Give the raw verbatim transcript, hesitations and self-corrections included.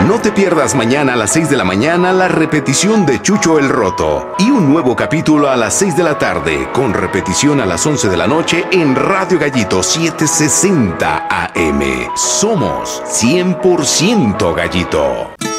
No te pierdas mañana a las seis de la mañana la repetición de Chucho el Roto y un nuevo capítulo a las seis de la tarde con repetición a las once de la noche en Radio Gallito setecientos sesenta A M. Somos cien por ciento Gallito.